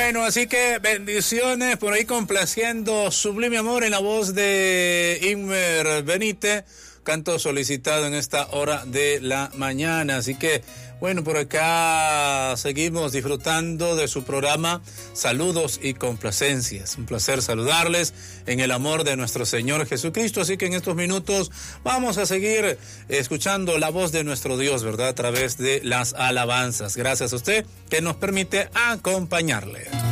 Bueno, así que bendiciones por ahí complaciendo Sublime Amor en la voz de Inmer Benítez, canto solicitado en esta hora de la mañana. Así que, bueno, por acá seguimos disfrutando de su programa Saludos y Complacencias. Un placer saludarles en el amor de nuestro Señor Jesucristo. Así que en estos minutos vamos a seguir escuchando la voz de nuestro Dios, ¿verdad? A través de las alabanzas. Gracias a usted que nos permite acompañarle.